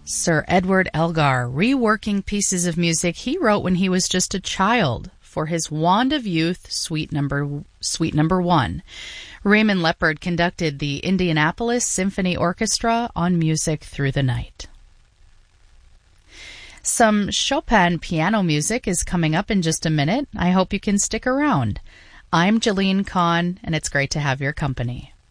Sir Edward Elgar, reworking pieces of music he wrote when he was just a child for his Wand of Youth Suite Number 1. Raymond Leppard conducted the Indianapolis Symphony Orchestra on Music Through the Night. Some Chopin piano music is coming up in just a minute. I hope you can stick around. I'm Jeline Kahn, and it's great to have your company.